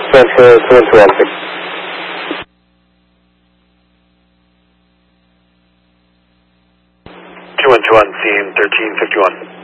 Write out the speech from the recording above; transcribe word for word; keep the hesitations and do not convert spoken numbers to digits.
seven two one six. two one two one, C M thirteen fifty-one.